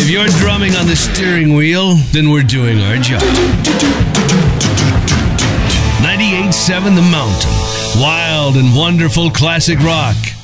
If you're drumming on the steering wheel, then we're doing our job. 98.7 The Mountain. Wild and wonderful classic rock.